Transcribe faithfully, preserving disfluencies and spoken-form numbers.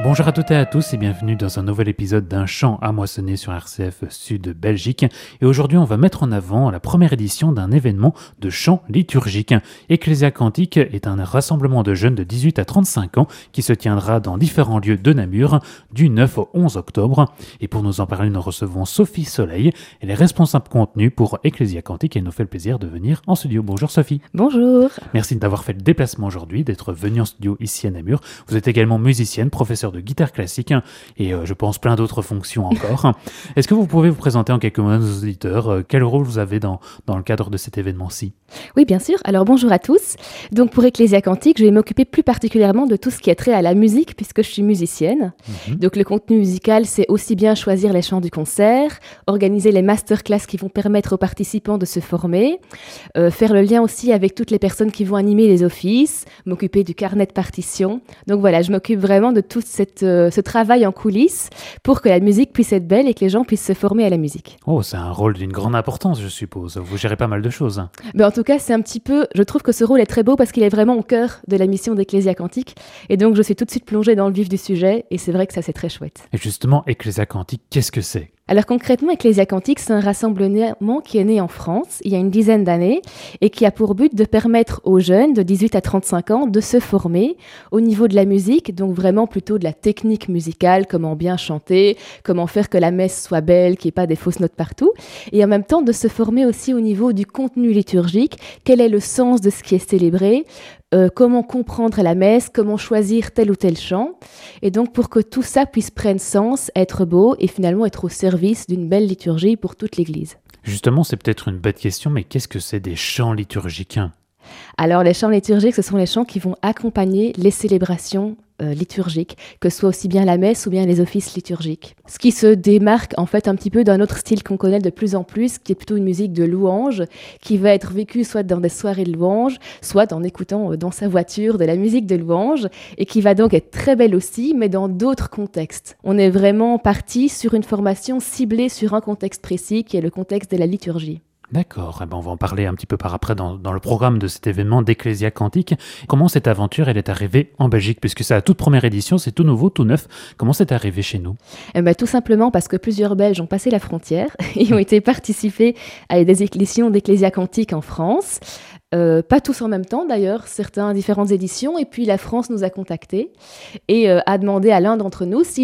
Bonjour à toutes et à tous et bienvenue dans un nouvel épisode d'un chant à moissonner sur R C F Sud Belgique. Et aujourd'hui, on va mettre en avant la première édition d'un événement de chant liturgique. Ecclesia Cantique est un rassemblement de jeunes de dix-huit à trente-cinq ans qui se tiendra dans différents lieux de Namur du neuf au onze octobre. Et pour nous en parler, nous recevons Sophie Soleil. Elle est responsable contenu pour Ecclesia Cantique et elle nous fait le plaisir de venir en studio. Bonjour Sophie. Bonjour. Merci d'avoir fait le déplacement aujourd'hui, d'être venue en studio ici à Namur. Vous êtes également musicienne, professeure de guitare classique et euh, je pense plein d'autres fonctions encore. Est-ce que vous pouvez vous présenter en quelques mots à nos auditeurs euh, quel rôle vous avez dans, dans le cadre de cet événement-ci? Oui, bien sûr. Alors bonjour à tous. Donc pour Ecclesia Cantique, je vais m'occuper plus particulièrement de tout ce qui a trait à la musique puisque je suis musicienne. Mm-hmm. Donc le contenu musical, c'est aussi bien choisir les chants du concert, organiser les masterclass qui vont permettre aux participants de se former, euh, faire le lien aussi avec toutes les personnes qui vont animer les offices, m'occuper du carnet de partition. Donc voilà, je m'occupe vraiment de toute cette euh, ce travail en coulisses pour que la musique puisse être belle et que les gens puissent se former à la musique. Oh, c'est un rôle d'une grande importance, je suppose. Vous gérez pas mal de choses. Mais en tout cas, c'est un petit peu... Je trouve que ce rôle est très beau parce qu'il est vraiment au cœur de la mission d'Ecclesia Cantique. Et donc, je suis tout de suite plongée dans le vif du sujet. Et c'est vrai que ça, c'est très chouette. Et justement, Ecclesia Cantique, qu'est-ce que c'est ? Alors concrètement, Ecclesia Cantique, c'est un rassemblement qui est né en France il y a une dizaine d'années et qui a pour but de permettre aux jeunes de dix-huit à trente-cinq ans de se former au niveau de la musique, donc vraiment plutôt de la technique musicale, comment bien chanter, comment faire que la messe soit belle, qu'il n'y ait pas des fausses notes partout, et en même temps de se former aussi au niveau du contenu liturgique, quel est le sens de ce qui est célébré, Euh, comment comprendre la messe, comment choisir tel ou tel chant. Et donc, pour que tout ça puisse prendre sens, être beau et finalement être au service d'une belle liturgie pour toute l'Église. Justement, c'est peut-être une bête question, mais qu'est-ce que c'est des chants liturgiques ? Alors, les chants liturgiques, ce sont les chants qui vont accompagner les célébrations euh, liturgiques, que ce soit aussi bien la messe ou bien les offices liturgiques. Ce qui se démarque en fait un petit peu d'un autre style qu'on connaît de plus en plus, qui est plutôt une musique de louange, qui va être vécue soit dans des soirées de louange, soit en écoutant euh, dans sa voiture de la musique de louange, et qui va donc être très belle aussi, mais dans d'autres contextes. On est vraiment parti sur une formation ciblée sur un contexte précis, qui est le contexte de la liturgie. D'accord, eh ben on va en parler un petit peu par après dans, dans le programme de cet événement d'Ecclesia Cantique. Comment cette aventure elle est arrivée en Belgique, puisque c'est la toute première édition, c'est tout nouveau, tout neuf. Comment c'est arrivé chez nous ? Eh ben, tout simplement parce que plusieurs Belges ont passé la frontière et ont été participés à des éditions d'Ecclesia Cantique en France. Euh, pas tous en même temps d'ailleurs, certains différentes éditions. Et puis la France nous a contactés et euh, a demandé à l'un d'entre nous s'il